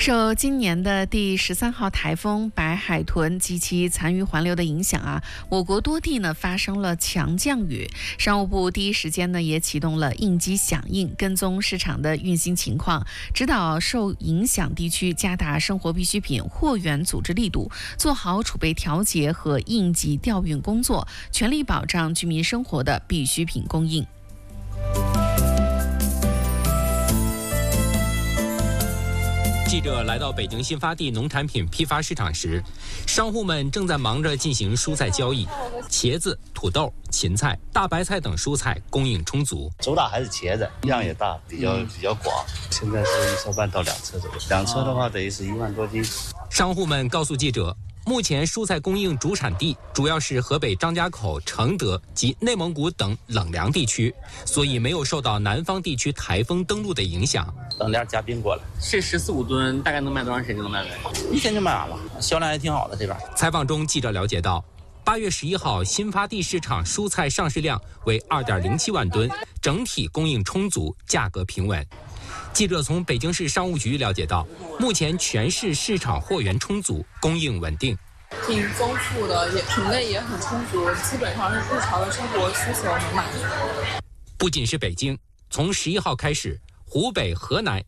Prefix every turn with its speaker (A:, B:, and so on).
A: 受今年的第13号台风白海豚及其残余环流的影响我国多地发生了强降雨。商务部第一时间也启动了应急响应，跟踪市场的运行情况，指导受影响地区加大生活必需品货源组织力度，做好储备调节和应急调运工作，全力保障居民生活的必需品供应。
B: 记者来到北京新发地农产品批发市场时，商户们正在忙着进行蔬菜交易，茄子、土豆、芹菜、大白菜等蔬菜供应充足。
C: 主打还是茄子，量也大，比较广。现在是1车半到2车左右，2车的话等于是1万多斤。
B: 商户们告诉记者，目前蔬菜供应主产地主要是河北张家口、承德及内蒙古等冷凉地区，所以没有受到南方地区台风登陆的影响。
C: 等点嘉宾过来，
D: 这14、15吨大概能卖多长时间就能卖完？1天就卖完了，销量也挺好的这边。
B: 采访中，记者了解到，8月11号新发地市场蔬菜上市量为2.07万吨，整体供应充足，价格平稳。记者从北京市商务局了解到，目前全市市场货源充足，供应稳定，
E: 挺丰富的，品类也很充足，基本上是日常的生活需求能满足。
B: 不仅是北京，从11号开始，湖北、河南